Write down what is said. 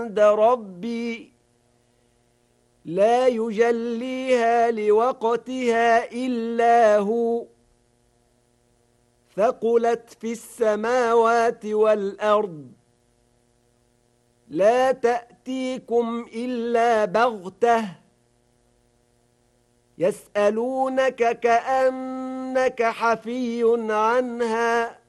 عند ربي لا يجليها لوقتها إلا هو ثقلت في السماوات والأرض لا تأتيكم إلا بغتة يسألونك كأنك حفي عنها